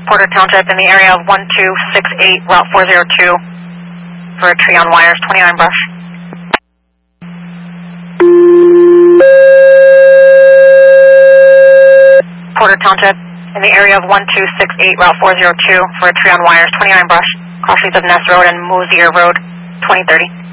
Porter Township in the area of 1268 Route 402 for a tree on wires, 29 brush. Porter Township in the area of 1268 Route 402 for a tree on wires, 29 brush, cross streets of Ness Road and Mosier Road, 2030.